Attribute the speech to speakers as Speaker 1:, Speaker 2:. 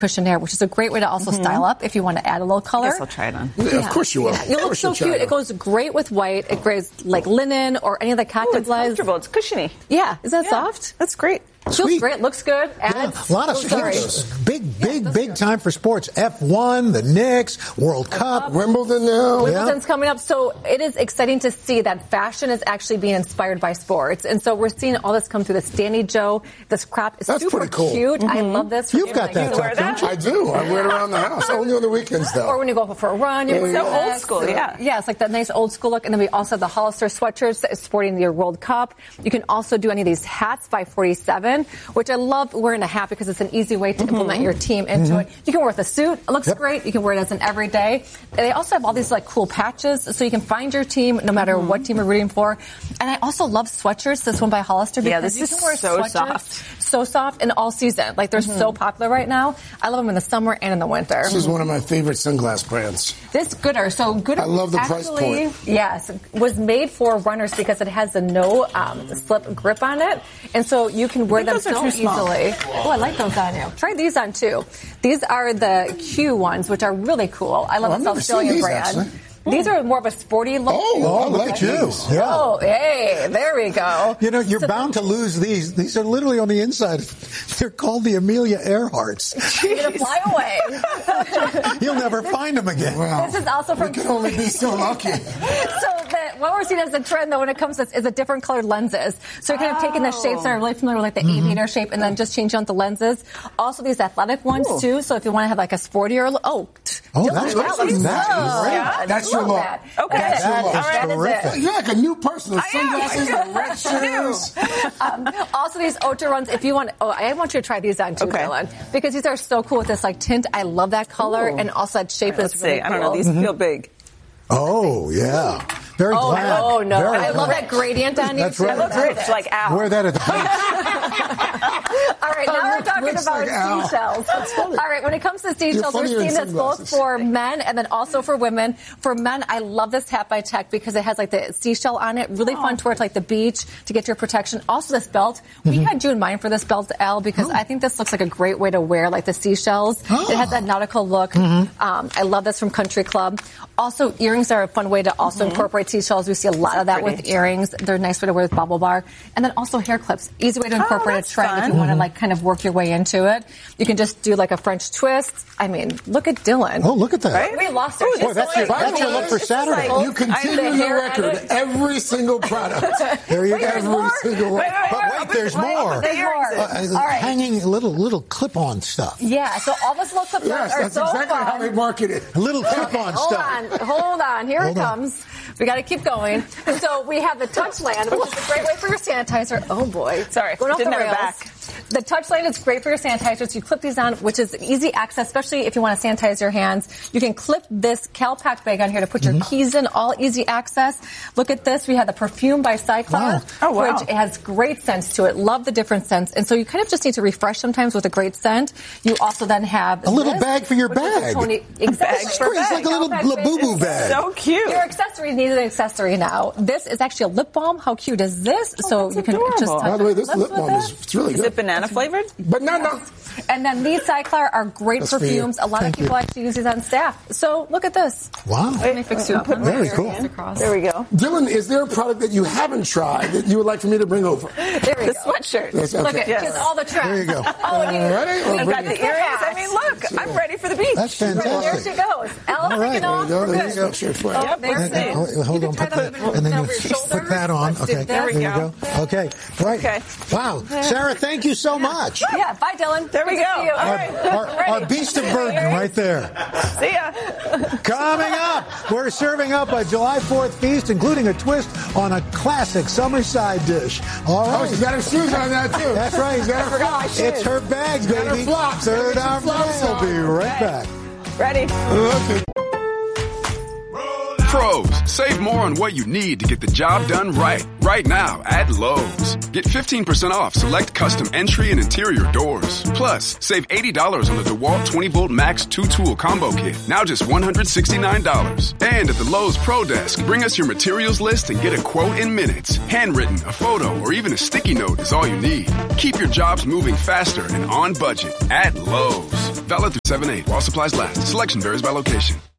Speaker 1: Cushionaire, which is a great way to also style up if you want to add a little color.
Speaker 2: I guess I'll try it on.
Speaker 3: Yeah, of course you will.
Speaker 1: Yeah. You look so cute. It goes great with white. It goes like linen or any of the cotton
Speaker 2: It's comfortable. It's cushiony.
Speaker 1: Yeah. Is that soft?
Speaker 2: That's great.
Speaker 1: Feels great. Looks good.
Speaker 4: Adds a lot of sports. Big time for sports. F1, the Knicks, World Cup.
Speaker 3: Wimbledon now.
Speaker 1: Wimbledon's coming up. So it is exciting to see that fashion is actually being inspired by sports. And so we're seeing all this come through this Danny Joe. This crop is super
Speaker 3: cool.
Speaker 1: cute. I love this.
Speaker 4: You've got that,
Speaker 3: don't you? I do. I wear it around the house. Only on the weekends, though.
Speaker 1: Or when you go for a run.
Speaker 2: It's so old school, yeah.
Speaker 1: Yeah, it's like that nice old school look. And then we also have the Hollister sweatshirts that is sporting your World Cup. You can also do any of these hats by 47, which I love wearing a hat because it's an easy way to implement your team into it. You can wear it with a suit. It looks great. You can wear it as an everyday. And they also have all these like cool patches so you can find your team no matter what team you're rooting for. And I also love sweatshirts. This one by Hollister because
Speaker 2: this
Speaker 1: you can wear
Speaker 2: is so
Speaker 1: sweatshirts
Speaker 2: soft.
Speaker 1: so soft in all season. Like they're so popular right now. I love them in the summer and in the winter.
Speaker 3: This is one of my favorite sunglass brands.
Speaker 1: This Gooder. So Gooder
Speaker 3: I love the price point.
Speaker 1: Yes, was made for runners because it has a no slip grip on it. And so you can wear them so easily. Oh, I like those on you. Try these on too. These are the Q ones, which are really cool. I love this Australian brand.
Speaker 3: Actually.
Speaker 1: These are more of a sporty look.
Speaker 3: Oh, look at you.
Speaker 4: Yeah.
Speaker 1: Oh, hey, there we go.
Speaker 4: You know, you're bound to lose these. These are literally on the inside. They're called the Amelia Earharts.
Speaker 1: You're going to fly away.
Speaker 4: You'll never find them again.
Speaker 3: Wow.
Speaker 1: This is also from...
Speaker 3: We could only be so lucky.
Speaker 1: What we're seeing as a trend, though, when it comes to is a different colored lenses. So you're kind of taking the shapes that are really familiar with, like the aviator shape, and then just changing out the lenses. Also, these athletic ones, too. So if you want to have like a sportier look.
Speaker 4: That's
Speaker 3: That's your look.
Speaker 1: Okay.
Speaker 4: That is terrific.
Speaker 3: You're like a new person with sunglasses and red shoes.
Speaker 1: Also, these Ocho runs, if you want, I want you to try these on too, Dylan, because these are so cool with this like tint. I love that color, and also that shape is really cool.
Speaker 2: I don't know, these feel big.
Speaker 4: Oh, yeah. Very glad.
Speaker 1: Oh, no.
Speaker 4: Very
Speaker 1: I love that gradient on you.
Speaker 4: That's right.
Speaker 2: It looks rich, like Al.
Speaker 4: Wear that at the beach.
Speaker 1: All right, now we're talking about seashells. All right, when it comes to seashells, we're seeing this both for men and then also for women. For men, I love this hat by Tech because it has like the seashell on it. Really fun to wear to like the beach to get your protection. Also this belt. We had you in mind for this belt, Al, because I think this looks like a great way to wear like the seashells. It has that nautical look. I love this from Country Club. Also, earrings are a fun way to also incorporate seashells. We see a lot of that with earrings. They're a nice way to wear with bubble bar. And then also hair clips. Easy way to incorporate a trend if you want to like kind of work your way into it. You can just do like a French twist. I mean, look at Dylan.
Speaker 4: Oh, look at that.
Speaker 1: Right? We lost it.
Speaker 4: Boy, that's your look for Saturday.
Speaker 3: You continue your record. Every single product.
Speaker 4: There you go.
Speaker 3: Every single one.
Speaker 4: But wait, there's more.
Speaker 1: There's more. All right.
Speaker 4: Hanging little clip-on stuff.
Speaker 1: Yeah, so all those little clip-ons are
Speaker 3: that's
Speaker 1: so
Speaker 3: exactly
Speaker 1: fun.
Speaker 3: how they market it.
Speaker 4: A little clip-on stuff.
Speaker 1: Hold on. Here it comes. We got to keep going. So we have the Touchland, which is a great way for your sanitizer. Oh, boy.
Speaker 2: Sorry,
Speaker 1: going off the
Speaker 2: didn't have
Speaker 1: rails.
Speaker 2: it back.
Speaker 1: The Touchland is great for your sanitizers. You clip these on, which is easy access, especially if you want to sanitize your hands. You can clip this CalPac bag on here to put your keys in, all easy access. Look at this. We have the perfume by Cyclar, which has great scents to it. Love the different scents. And so you kind of just need to refresh sometimes with a great scent. You also then have
Speaker 4: a little bag for your bag.
Speaker 1: Exactly.
Speaker 4: It's like a little boo-boo bag.
Speaker 2: So cute.
Speaker 1: Your accessory needs an accessory now. This is actually a lip balm. How cute is this? So you can just touch.
Speaker 3: By the way, this lip balm is really good.
Speaker 2: Is it banana flavored?
Speaker 3: Banana.
Speaker 1: And then these Cyclar are great perfumes. A lot of people actually use these on staff. So look at this.
Speaker 4: Wow.
Speaker 1: Let me fix you up.
Speaker 4: Very cool.
Speaker 2: There we go.
Speaker 3: Dylan, is there a product that you haven't tried that you would like for me to bring over?
Speaker 1: There we go.
Speaker 2: The sweatshirt.
Speaker 3: Yes,
Speaker 1: Look
Speaker 3: okay.
Speaker 1: at all the trends.
Speaker 4: There you go.
Speaker 3: Ready?
Speaker 2: You got the earrings. I mean, look, I'm ready for the beach.
Speaker 4: That's
Speaker 1: There
Speaker 4: fantastic.
Speaker 1: she goes. Ella, taking off.
Speaker 3: There
Speaker 1: We're
Speaker 3: you go.
Speaker 1: good.
Speaker 3: Sure, for
Speaker 1: Oh, there's it.
Speaker 4: Hold on,
Speaker 1: You can try
Speaker 4: put
Speaker 1: that
Speaker 4: that, and then
Speaker 1: over your
Speaker 4: you
Speaker 1: shoulders.
Speaker 4: put that on.
Speaker 1: Let's do
Speaker 4: Okay,
Speaker 1: that.
Speaker 4: there you go. Okay, right.
Speaker 2: Okay.
Speaker 4: Wow, Sarah, thank you so much.
Speaker 1: Yeah, bye, Dylan.
Speaker 2: There we
Speaker 1: Good to
Speaker 2: go.
Speaker 1: see you.
Speaker 2: All right.
Speaker 4: Our beast of burden right there.
Speaker 2: See ya.
Speaker 4: Coming up, we're serving up a July 4th feast, including a twist on a classic summer side dish. All right.
Speaker 3: Oh, she's got her shoes on that, too.
Speaker 4: That's right.
Speaker 3: She's got her flops.
Speaker 4: It's her bag,
Speaker 3: got her
Speaker 4: baby.
Speaker 3: flops.
Speaker 4: Third
Speaker 3: She's
Speaker 4: hour.
Speaker 3: flops
Speaker 4: We'll
Speaker 3: on.
Speaker 4: be right back.
Speaker 2: Ready?
Speaker 3: Okay.
Speaker 5: Pros, save more on what you need to get the job done right. Right now at Lowe's. Get 15% off select custom entry and interior doors. Plus, save $80 on the DeWalt 20-volt Max 2-tool combo kit. Now just $169. And at the Lowe's Pro Desk, bring us your materials list and get a quote in minutes. Handwritten, a photo, or even a sticky note is all you need. Keep your jobs moving faster and on budget at Lowe's. Valid through 7/8 while supplies last. Selection varies by location.